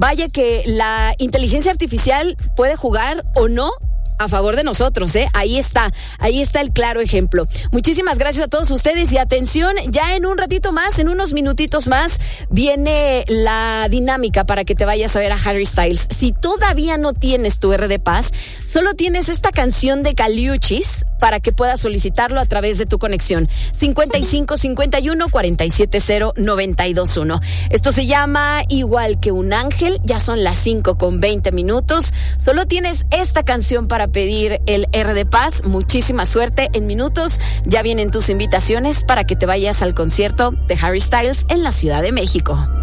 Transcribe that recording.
vaya que la inteligencia artificial puede jugar o no a favor de nosotros, ¿eh? Ahí está el claro ejemplo. Muchísimas gracias a todos ustedes y atención, ya en un ratito más, en unos minutitos más, viene la dinámica para que te vayas a ver a Harry Styles. Si todavía no tienes tu R de Paz, solo tienes esta canción de Caliuchis para que puedas solicitarlo a través de tu conexión 55 51 47 0 92 1. Esto se llama Igual que un ángel. Ya son las 5:20. Solo tienes esta canción para pedir el R de Paz. Muchísima suerte. En minutos ya vienen tus invitaciones para que te vayas al concierto de Harry Styles en la Ciudad de México.